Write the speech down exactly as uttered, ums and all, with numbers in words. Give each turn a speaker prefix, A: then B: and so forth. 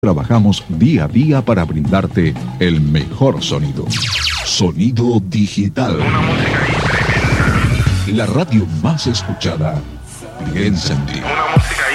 A: Trabajamos día a día para brindarte el mejor sonido. Sonido digital.
B: Una música increíble.
A: La radio más escuchada. Piensa en ti.
B: Una música